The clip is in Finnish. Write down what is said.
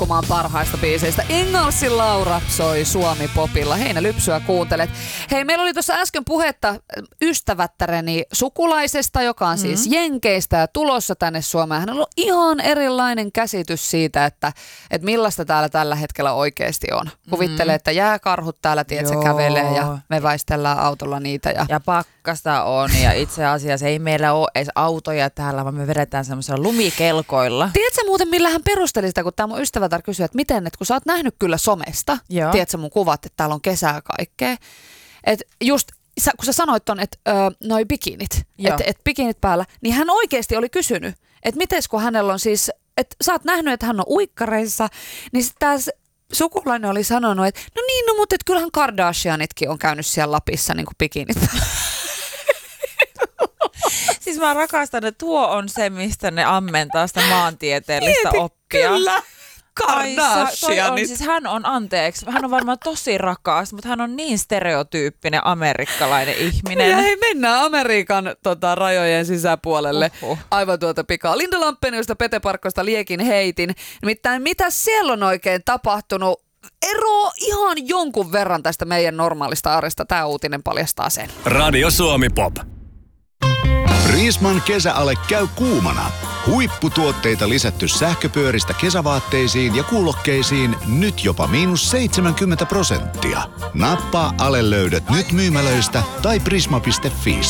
nukkumaan parhaista biiseistä. Ingalsin Laura soi Suomi Popilla. Heinälypsyä kuuntelet. Hei, meillä oli tuossa äsken puhetta ystävättäreni sukulaisesta, joka on siis Jenkeistä ja tulossa tänne Suomeen. Hänellä on ihan erilainen käsitys siitä, että millaista täällä tällä hetkellä oikeasti on. Kuvittelee, että jääkarhut täällä tietsä kävelee ja me väistellään autolla niitä. Ja pakkasta on ja itse asiassa ei meillä ole edes autoja täällä, vaan me vedetään semmoisilla lumikelkoilla. Tiedätkö muuten, millä hän perusteli sitä, kun tämä mun ystävätär kysyi, että miten, että kun sä oot nähnyt kyllä somesta, tiedätkö mun kuvat, että täällä on kesää kaikkea. Että just, kun sä sanoit ton, että noi bikinit, että bikinit päällä, niin hän oikeasti oli kysynyt, että mites kun hänellä on siis, että sä oot nähnyt, että hän on uikkareissa, niin sitten taas sukulainen oli sanonut, että no mutta että kyllähän Kardashianitkin on käynyt siellä Lapissa niin kuin bikinit. Siis mä rakastan, että tuo on se, mistä ne ammentaa sitä maantieteellistä oppia. Kyllä. Kardashianit. Siis hän on varmaan tosi rakas, mutta hän on niin stereotyyppinen amerikkalainen ihminen. Ja hei, mennään Amerikan rajojen sisäpuolelle. Aivan tuota pikaa. Linda Lampeniusta, Pete Parkkosta liekin heitin. Nimittäin mitä siellä on oikein tapahtunut? Ero ihan jonkun verran tästä meidän normaalista arjesta. Tämä uutinen paljastaa sen. Radio Suomi Pop. Riisman kesäale käy kuumana. Huipputuotteita lisätty sähköpyöristä kesävaatteisiin ja kuulokkeisiin nyt jopa -70%. Nappaa Ale löydät nyt myymälöistä tai prisma.fi.